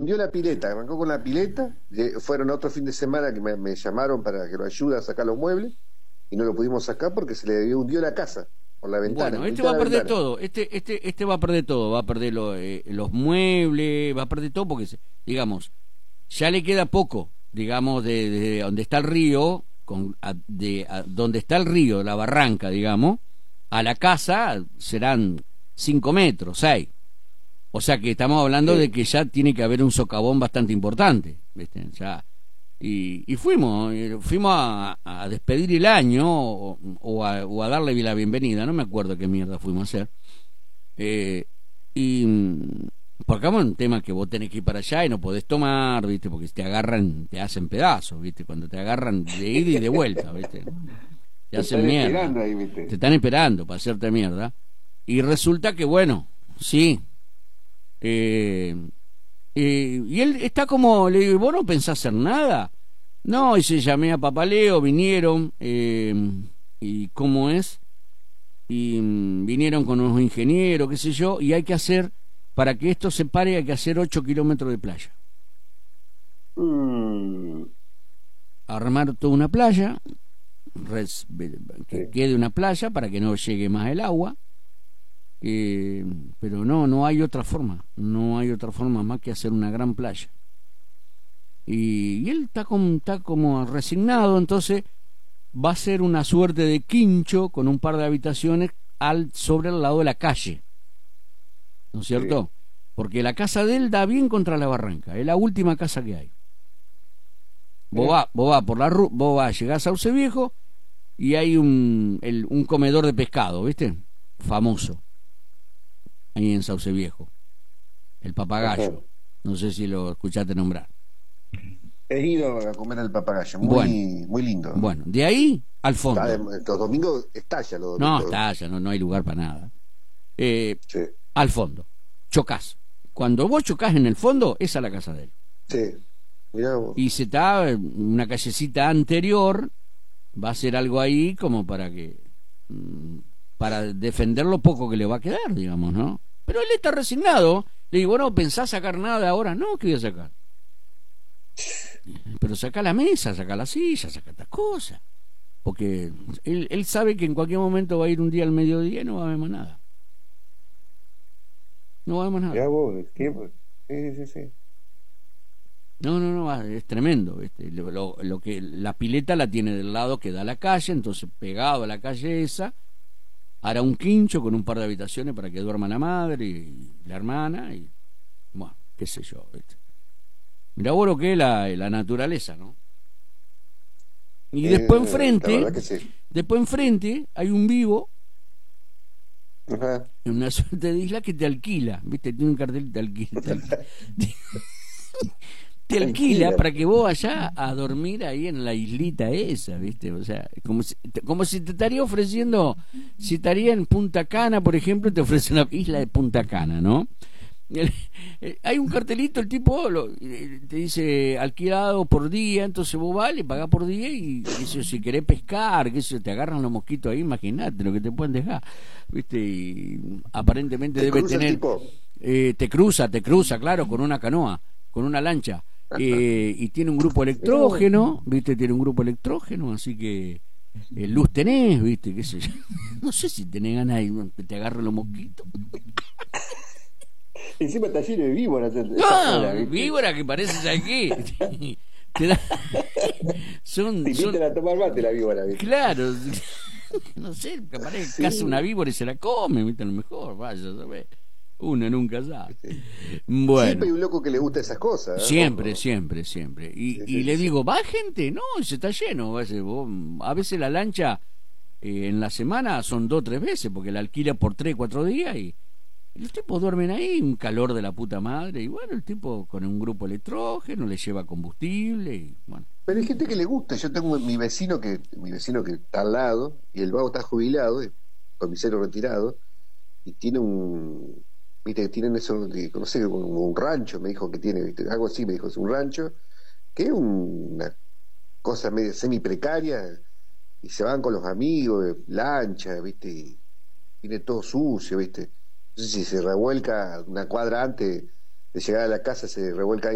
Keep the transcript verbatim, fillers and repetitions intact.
hundió la pileta, arrancó con la pileta, fueron otro fin de semana que me, me llamaron para que lo ayude a sacar los muebles, y no lo pudimos sacar porque se le hundió la casa, por la ventana. Bueno, este va a perder todo, este este este va a perder todo, va a perder lo, eh, los muebles, va a perder todo porque, digamos, ya le queda poco, digamos, de, de donde está el río, con, a, de a, donde está el río, la barranca, digamos, a la casa serán cinco metros, seis. O sea que estamos hablando sí. de que ya tiene que haber un socavón bastante importante, ¿viste? Ya, y, y fuimos, fuimos a, a despedir el año o, o, a, o a darle la bienvenida, no me acuerdo qué mierda fuimos a hacer. Eh, y porque acá es un tema que vos tenés que ir para allá y no podés tomar, ¿viste? Porque te agarran, te hacen pedazos, ¿viste? Cuando te agarran de ida y de vuelta, ¿viste? Te, te hacen mierda. Ahí, ¿viste? Te están esperando para hacerte mierda. Y resulta que, bueno, sí. Eh, eh, y él está como, le digo, ¿vos no pensás hacer nada? No, y se llamé a Papaleo, vinieron, eh, y ¿cómo es? Y mm, vinieron con unos ingenieros, qué sé yo, y hay que hacer, para que esto se pare, hay que hacer ocho kilómetros de playa. Mm. Armar toda una playa, res, que sí. quede una playa para que no llegue más el agua. Eh, pero no, no hay otra forma, no hay otra forma más que hacer una gran playa. Y, y él está como, está como resignado, entonces va a ser una suerte de quincho con un par de habitaciones al, sobre el lado de la calle, ¿no es cierto? Sí. Porque la casa de él da bien contra la barranca, es la última casa que hay. Vos vas va por la ruta, vos vas, llegás a Sauce Viejo y hay un, el, un comedor de pescado, ¿viste? Famoso. Ahí en Sauce Viejo, el Papagayo. Ajá. No sé si lo escuchaste nombrar. He ido a comer al Papagayo, muy, bueno, muy lindo. Bueno, de ahí al fondo. De, los domingos estalla, los domingos. No, estalla, no, no hay lugar para nada. Eh, sí. Al fondo, chocás. Cuando vos chocás en el fondo, esa es la casa de él. Sí, mirá vos. Y se está una callecita anterior, va a ser algo ahí como para que... para defender lo poco que le va a quedar, digamos, ¿no? Pero él está resignado. Le digo, bueno, ¿pensás sacar nada ahora? No, ¿qué voy a sacar? Pero saca la mesa, saca la silla, saca estas cosas. Porque él, él sabe que en cualquier momento va a ir un día al mediodía y no va a haber más nada. No va a haber más nada. Ya vos, ¿qué? Sí, sí, sí. No, no, no, es tremendo. ¿Viste? Lo, lo, lo que la pileta la tiene del lado que da a la calle, entonces pegado a la calle esa, hará un quincho con un par de habitaciones para que duerma la madre y la hermana y, bueno, qué sé yo, ¿viste? Mirá vos lo que es la, la naturaleza, ¿no? Y eh, después enfrente, sí. después enfrente hay un vivo, ajá, en una suerte de isla que te alquila, ¿viste? Tiene un cartel te alquila, te alquila, te alquila para que vos vayas a dormir ahí en la islita esa, ¿viste? O sea, como si, como si te estaría ofreciendo, si estaría en Punta Cana, por ejemplo, te ofrece una isla de Punta Cana, ¿no? El, eh, hay un cartelito, el tipo lo, eh, te dice alquilado por día, entonces vos vas, le pagás por día y eso, si querés pescar, que eso, te agarran los mosquitos ahí, imagínate lo que te pueden dejar, ¿viste? Y aparentemente debe tener, eh, te cruza, te cruza, claro, con una canoa, con una lancha. Eh, y tiene un grupo electrógeno, ¿viste? Tiene un grupo electrógeno, así que eh, luz tenés, ¿viste? ¿Qué sé yo? No sé si tenés ganas de que te agarren los mosquitos. Encima está lleno de víboras. No, víboras que pareces aquí. Te da... son, te invitan son... a tomar mate la víbora, ¿viste? Claro. No sé, que parece que caza una víbora y se la come, ¿viste? A lo mejor, vaya, ¿sabes? Uno nunca sabe. Sí. Bueno. Siempre hay un loco que le gusta esas cosas, ¿eh? Siempre, siempre, siempre. Y, sí, sí, y le sí. digo, ¿va gente? No, se está lleno. A veces la lancha eh, en la semana son dos o tres veces, porque la alquila por tres, cuatro días y los tipos duermen ahí, un calor de la puta madre. Y bueno, el tipo con un grupo electrógeno le lleva combustible y bueno. Pero hay gente que le gusta. Yo tengo mi vecino que mi vecino que está al lado y el vago está jubilado, comisario retirado, y tiene un... Viste que tienen eso, de, no sé, un, un rancho, me dijo que tiene, ¿viste? Algo así me dijo, es un rancho, que es una cosa medio semi precaria, y se van con los amigos, lancha, ¿viste? Y tiene todo sucio, ¿viste? No sé si se revuelca una cuadra antes de llegar a la casa, se revuelca ahí